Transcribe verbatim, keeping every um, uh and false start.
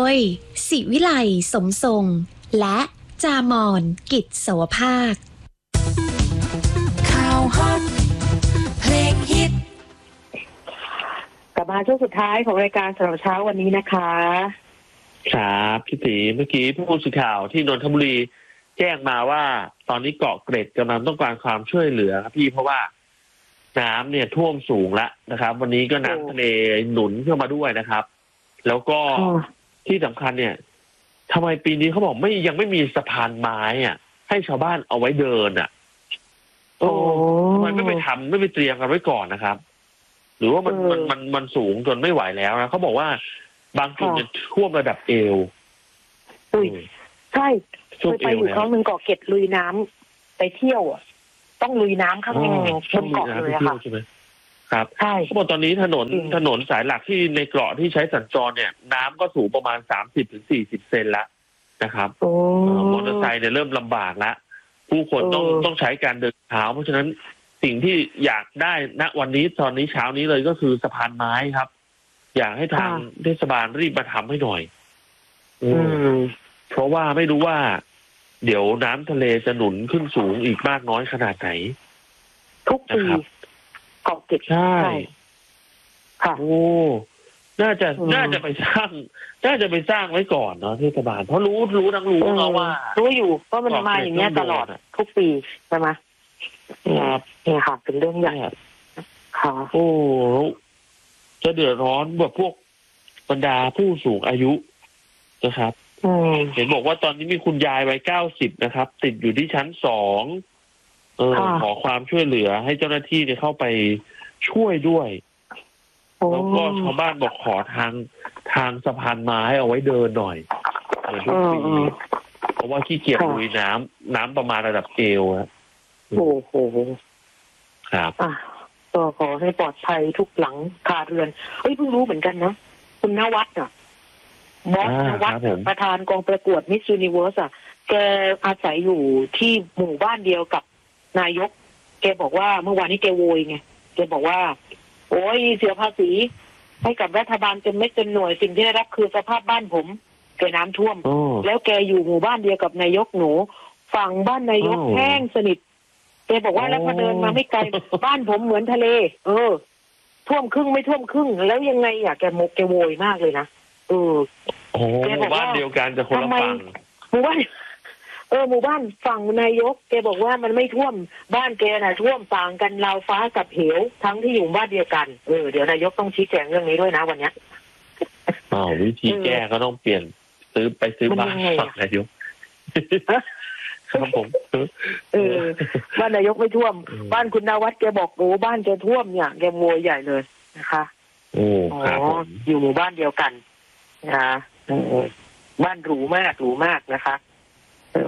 ยศิวิไลสมทรงและจามอนกิจโสภาคข่าวฮอตเพลงฮิตกลับมาช่วงสุดท้ายของรายการสำหรับเช้าวันนี้นะคะครับพี่ตีเมื่อกี้ผู้สื่อข่าวที่นนทบุรีแจ้งมาว่าตอนนี้เกาะเกร็ดกำลังต้องการความช่วยเหลือครับพี่เพราะว่าน้ำเนี่ยท่วมสูงแล้วนะครับวันนี้ก็น้ำทะเลหนุนเข้ามาด้วยนะครับแล้วก็ที่สำคัญเนี่ยทำไมปีนี้เขาบอกไม่ยังไม่มีสะพานไม้อ่ะให้ชาวบ้านเอาไว้เดินอ่ะโอ้ทำไมไม่ไปทำไม่ไปเตรียมกันไว้ก่อนนะครับหรือว่ามันมันมันมันสูงจนไม่ไหวแล้วนะเขาบอกว่าบางจุดเนี่ยท่วมระดับเอวอุ้ยใช่เคยไปอยู่ครั้งหนึ่งเกาะเกร็ดลุยน้ำไปเที่ยวอ่ะต้องลุยน้ำข้างบนเกาะเลยค่ะใช่ไหมครับใช่เขาบอกตอนนี้ถนนถนนสายหลักที่ในเกาะที่ใช้สัญจรเนี่ยน้ำก็สูงประมาณสามสิบถึงสี่สิบเซนแล้วนะครับมอเตอร์ไซค์เนี่ยเริ่มลำบากแล้วผู้คนต้องต้องใช้การเดินเท้าเพราะฉะนั้นสิ่งที่อยากได้ณวันนี้ตอนนี้เช้านี้เลยก็คือสะพานไม้ครับอยากให้ทางเทศบาลรีบมาทำให้หน่อยอืมเพราะว่าไม่รู้ว่าเดี๋ยวน้ำทะเลจะหนุนขึ้นสูงอีกมากน้อยขนาดไหนทุกปีเกาะเกร็ดใช่ค่ะโอ้น่าจะน่าจะไปสร้างน่าจะไปสร้างไว้ก่อนเนาะเทศบาลเพราะรู้รู้ทั้งรู้เนาะว่ารู้อยู่เพราะมันมาอย่างเงี้ยตลอดทุกปีใช่ไหมครับเนี่ยค่ะเป็นเรื่องใหญ่ค่ะโอ้จะเดือดร้อนแบบพวกบรรดาผู้สูงอายุนะครับเห็นบอกว่าตอนนี้มีคุณยายวัยเก้าสิบนะครับติดอยู่ที่ชั้นสองเออขอความช่วยเหลือให้เจ้าหน้าที่เนี่ยเข้าไปช่วยด้วยแล้วก็ชาวบ้านบอกขอทางทางสะพานไม้เอาไว้เดินหน่อยเหมือนทุกปีเพราะว่าขี้เกียจลุยน้ำน้ำประมาณระดับเอวครับโอ้โหครับก็ขอให้ปลอดภัยทุกหลังคาเรือนเฮ้ยเพิ่งรู้เหมือนกันนะคุณนวัดอ่ะบอสนวัดประธานกองประกวดมิสยูนิเวิร์สอ่ะแกอาศัยอยู่ที่หมู่บ้านเดียวกับนายกแกบอกว่าเมื่อวานนี้แกโวยไงแกบอกว่าโอ้ยเสียภาษีให้กับรัฐบาลเต็มเม็ดเต็มหน่วยสิ่งที่ได้รับคือสภาพบ้านผมแกน้ำท่วมแล้วแกอยู่หมู่บ้านเดียวกับนายกหนูฝั่งบ้านนายกแห้งสนิทแกบอกว่าแล้วพอเดินมาไม่ไกลบ้านผมเหมือนทะเลเออท่วมครึ่งไม่ท่วมครึ่งแล้วยังไงอ่ะแกโมกแกโวยมากเลยนะเออโอ้หมู่บ้านเดียวกันจะคนละฝั่งหมู่บ้านเออหมู่บ้านฝั่งนายกแกบอกว่ามันไม่ท่วมบ้านแกน่ะท่วมต่างกันราวฟ้ากับเหวทั้งที่อยู่บ้านเดียวกันเออเดี๋ยวนายกต้องชี้แจงเรื่องนี้ด้วยนะวันนี้อ๋อวิธีแก้ก็ต้องเปลี่ยนซื้อไปซื้อบ้านฝั่งนายกครับผมเออบ้านนายกไม่ท่วมบ้านคุณนวัดแกบอกโอ้บ้านแกท่วมเนี่ยแกโวยใหญ่เลยนะคะโอ้ครับผมอยู่หมู่บ้านเดียวกันนะบ้านหรูมากหรูมากนะคะ